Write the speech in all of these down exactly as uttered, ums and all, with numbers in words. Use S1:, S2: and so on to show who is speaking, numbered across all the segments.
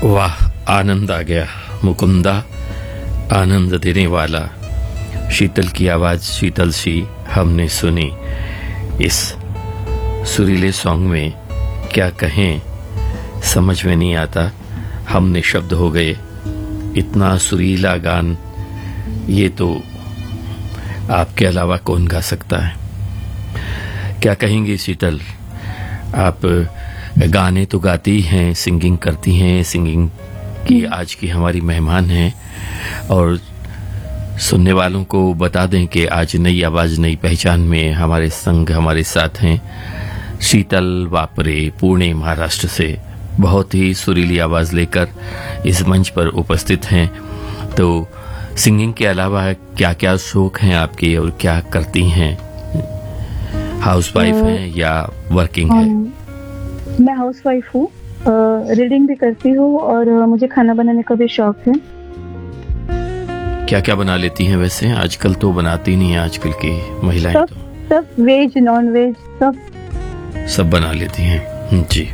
S1: वाह, आनंद आ गया। मुकुंदा, आनंद देने वाला। शीतल की आवाज शीतल सी हमने सुनी। इस सुरीले सॉन्ग में क्या कहें समझ में नहीं आता। हमने शब्द हो गए। इतना सुरीला गान ये तो आपके अलावा कौन गा सकता है। क्या कहेंगे शीतल, आप गाने तो गाती हैं, सिंगिंग करती हैं, सिंगिंग की आज की हमारी मेहमान हैं। और सुनने वालों को बता दें कि आज नई आवाज नई पहचान में हमारे संग हमारे साथ हैं शीतल वापरे, पुणे महाराष्ट्र से। बहुत ही सुरीली आवाज लेकर इस मंच पर उपस्थित हैं। तो सिंगिंग के अलावा क्या क्या शौक हैं आपके और क्या करती हैं? हाउसवाइफ हैं या वर्किंग है?
S2: मैं हाउसवाइफ हूँ, रीडिंग भी करती हूँ और मुझे खाना बनाने का भी शौक है।
S1: क्या क्या बना लेती हैं वैसे? आजकल तो बनाती नहीं है आजकल की महिलाएं।
S2: सब,
S1: तो
S2: सब वेज नॉन वेज सब
S1: सब बना लेती हैं जी।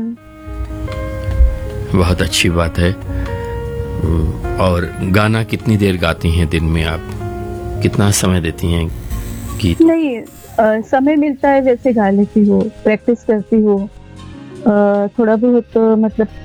S1: बहुत अच्छी बात है। और गाना कितनी देर गाती हैं दिन में आप? कितना समय देती हैं गीत?
S2: नहीं, आ, समय मिलता है वैसे गा लेती हूँ, प्रैक्टिस करती हूँ। थोड़ा बहुत तो मतलब